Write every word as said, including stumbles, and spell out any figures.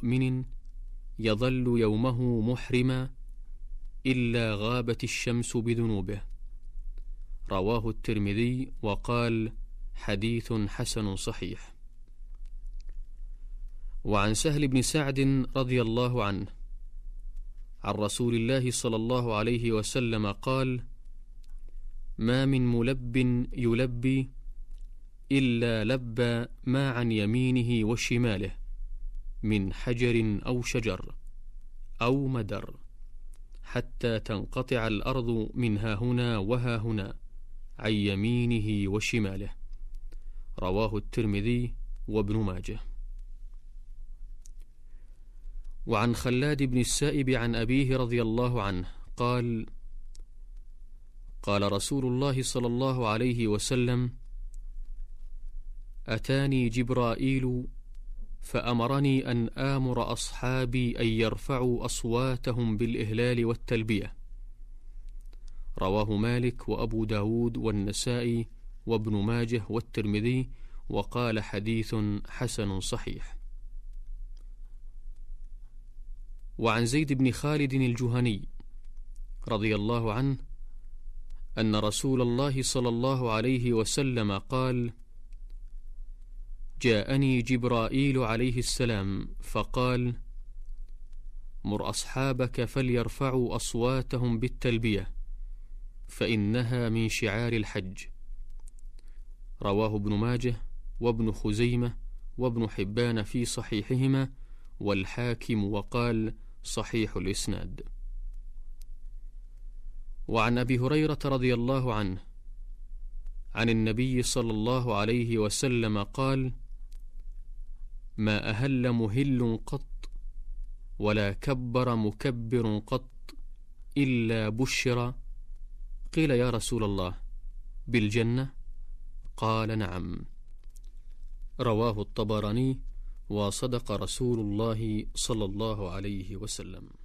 مؤمن يظل يومه محرما إلا غابت الشمس بذنوبه. رواه الترمذي وقال: حديث حسن صحيح. وعن سهل بن سعد رضي الله عنه عن رسول الله صلى الله عليه وسلم قال: ما من ملب يلبي إلا لبى ما عن يمينه وشماله من حجر أو شجر أو مدر حتى تنقطع الأرض من ها هنا وها هنا عن يمينه وشماله. رواه الترمذي وابن ماجه. وعن خلاد بن السائب عن أبيه رضي الله عنه قال: قال رسول الله صلى الله عليه وسلم: أتاني جبرائيل فأمرني أن آمر أصحابي أن يرفعوا أصواتهم بالإهلال والتلبية. رواه مالك وأبو داود والنسائي وابن ماجه والترمذي وقال: حديث حسن صحيح. وعن زيد بن خالد الجهني رضي الله عنه أن رسول الله صلى الله عليه وسلم قال: جاءني جبرائيل عليه السلام فقال: مر أصحابك فليرفعوا أصواتهم بالتلبية فإنها من شعار الحج. رواه ابن ماجه وابن خزيمة وابن حبان في صحيحهما والحاكم وقال: صحيح الإسناد. وعن أبي هريرة رضي الله عنه عن النبي صلى الله عليه وسلم قال: ما أهل مهل قط ولا كبر مكبر قط إلا بشر. قيل: يا رسول الله بالجنة؟ قال: نعم. رواه الطبراني وصدق رسول الله صلى الله عليه وسلم.